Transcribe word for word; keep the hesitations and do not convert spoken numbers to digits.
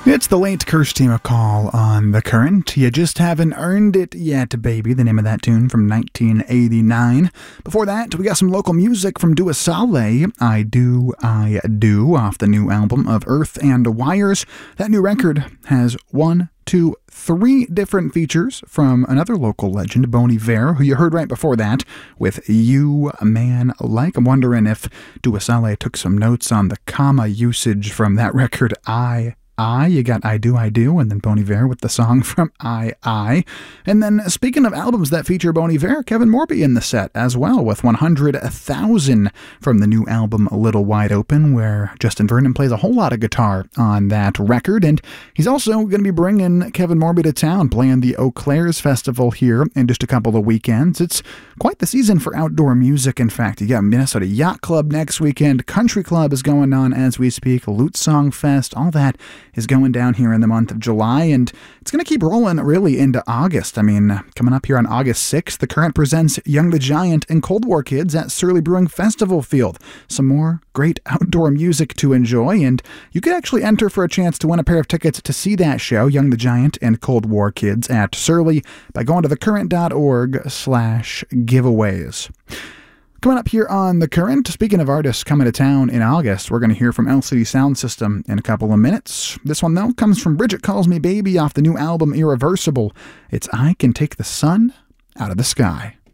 It's the late Kirsty MacColl on The Current. You just haven't earned it yet, baby. The name of that tune from nineteen eighty-nine. Before that, we got some local music from Dua Saleh. I Do, I Do, off the new album of Earth and Wires. That new record has one, two, three different features from another local legend, Bon Iver, who you heard right before that with You Man Like. I'm wondering if Dua Saleh took some notes on the comma usage from that record, I I, you got I Do, I Do, and then Bon Iver with the song from I, I. And then speaking of albums that feature Bon Iver, Kevin Morby in the set as well with one hundred thousand from the new album A Little Wide Open, where Justin Vernon plays a whole lot of guitar on that record. And he's also going to be bringing Kevin Morby to town, playing the Eau Claire's Festival here in just a couple of weekends. It's quite the season for outdoor music, in fact. You got Minnesota Yacht Club next weekend, Country Club is going on as we speak, Lute Song Fest, all that is going down here in the month of July, and it's going to keep rolling really into August. I mean, coming up here on August sixth, The Current presents Young the Giant and Cold War Kids at Surly Brewing Festival Field. Some more great outdoor music to enjoy, and you could actually enter for a chance to win a pair of tickets to see that show, Young the Giant and Cold War Kids at Surly, by going to thecurrent.org slash giveaways. Coming up here on The Current, speaking of artists coming to town in August, we're going to hear from L C D Sound System in a couple of minutes. This one, though, comes from Bridget Calls Me Baby off the new album Irreversible. It's I Can Take the Sun Out of the Sky.